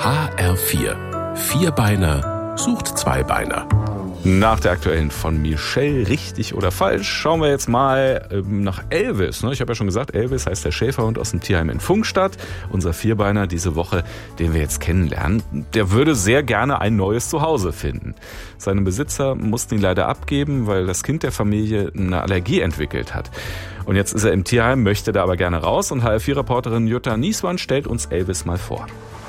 HR4. Vierbeiner sucht Zweibeiner. Nach der aktuellen von Michelle, richtig oder falsch, schauen wir jetzt mal nach Elvis. Ich habe ja schon gesagt, Elvis heißt der Schäferhund aus dem Tierheim in Funkstadt. Unser Vierbeiner diese Woche, den wir jetzt kennenlernen, der würde sehr gerne ein neues Zuhause finden. Seine Besitzer mussten ihn leider abgeben, weil das Kind der Familie eine Allergie entwickelt hat. Und jetzt ist er im Tierheim, möchte da aber gerne raus. Und HR4-Reporterin Jutta Niesmann stellt uns Elvis mal vor.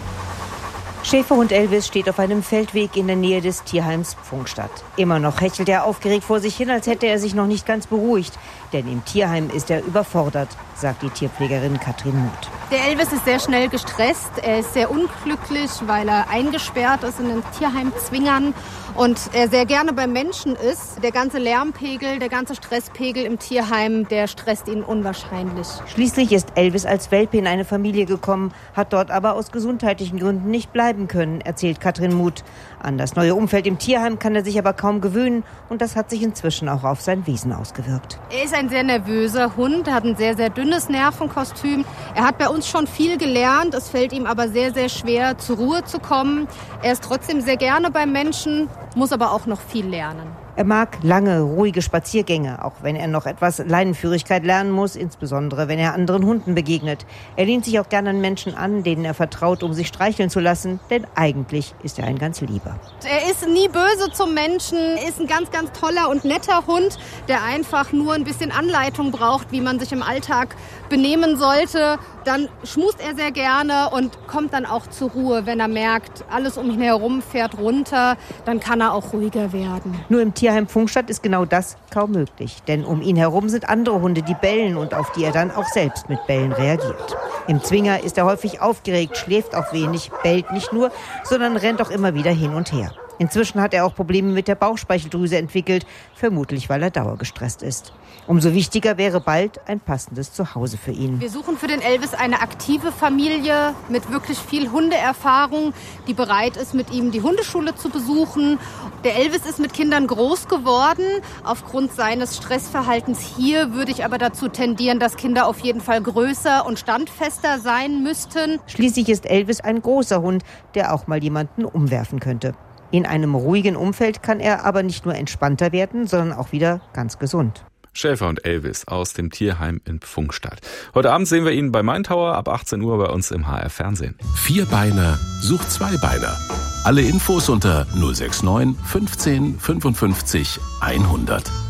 Schäferhund Elvis steht auf einem Feldweg in der Nähe des Tierheims Funkstadt. Immer noch hechelt er aufgeregt vor sich hin, als hätte er sich noch nicht ganz beruhigt. Denn im Tierheim ist er überfordert, sagt die Tierpflegerin Katrin Muth. Der Elvis ist sehr schnell gestresst. Er ist sehr unglücklich, weil er eingesperrt ist in den Tierheimzwingern und er sehr gerne beim Menschen ist. Der ganze Lärmpegel, der ganze Stresspegel im Tierheim, der stresst ihn unwahrscheinlich. Schließlich ist Elvis als Welpe in eine Familie gekommen, hat dort aber aus gesundheitlichen Gründen nicht bleiben können, erzählt Katrin Muth. An das neue Umfeld im Tierheim kann er sich aber kaum gewöhnen und das hat sich inzwischen auch auf sein Wesen ausgewirkt. Er ist ein sehr nervöser Hund, hat ein sehr, sehr dünnes Nervenkostüm. Er hat bei uns schon viel gelernt, es fällt ihm aber sehr, sehr schwer, zur Ruhe zu kommen. Er ist trotzdem sehr gerne beim Menschen, muss aber auch noch viel lernen. Er mag lange, ruhige Spaziergänge, auch wenn er noch etwas Leinenführigkeit lernen muss, insbesondere wenn er anderen Hunden begegnet. Er lehnt sich auch gerne an Menschen an, denen er vertraut, um sich streicheln zu lassen, denn eigentlich ist er ein ganz Lieber. Er ist nie böse zum Menschen, ist ein ganz, ganz toller und netter Hund, der einfach nur ein bisschen Anleitung braucht, wie man sich im Alltag benehmen sollte. Dann schmust er sehr gerne und kommt dann auch zur Ruhe, wenn er merkt, alles um ihn herum fährt runter, dann kann er auch ruhiger werden. Nur im Tierheim Funkstadt ist genau das kaum möglich, denn um ihn herum sind andere Hunde, die bellen und auf die er dann auch selbst mit Bellen reagiert. Im Zwinger ist er häufig aufgeregt, schläft auch wenig, bellt nicht nur, sondern rennt auch immer wieder hin und her. Inzwischen hat er auch Probleme mit der Bauchspeicheldrüse entwickelt, vermutlich weil er dauergestresst ist. Umso wichtiger wäre bald ein passendes Zuhause für ihn. Wir suchen für den Elvis eine aktive Familie mit wirklich viel Hundeerfahrung, die bereit ist, mit ihm die Hundeschule zu besuchen. Der Elvis ist mit Kindern groß geworden. Aufgrund seines Stressverhaltens hier würde ich aber dazu tendieren, dass Kinder auf jeden Fall größer und standfester sein müssten. Schließlich ist Elvis ein großer Hund, der auch mal jemanden umwerfen könnte. In einem ruhigen Umfeld kann er aber nicht nur entspannter werden, sondern auch wieder ganz gesund. Schäferhund Elvis aus dem Tierheim in Funkstadt. Heute Abend sehen wir ihn bei Main Tower ab 18 Uhr bei uns im HR Fernsehen. Vierbeiner sucht Zweibeiner. Alle Infos unter 069 15 55 100.